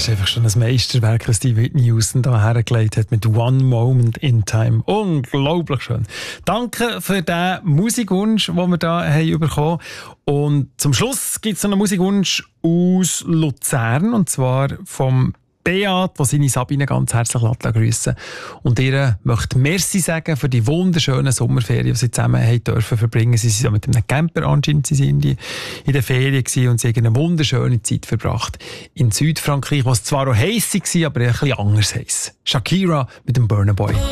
ist einfach schon ein Meisterwerk, was die Whitney Houston da hergelegt hat mit One Moment in Time. Unglaublich schön. Danke für den Musikwunsch, den wir da haben bekommen. Und zum Schluss gibt es noch einen Musikwunsch aus Luzern, und zwar vom Beat, der seine Sabine ganz herzlich grüssen. Und ihr möchte Merci sagen für die wunderschönen Sommerferien, die sie zusammen haben dürfen verbringen. Sie sind mit einem Camper anscheinend in der Ferien gewesen und sie haben eine wunderschöne Zeit verbracht in Südfrankreich, was zwar auch heiß war, aber ein bisschen anders heiß. Shakira mit dem Burna Boy.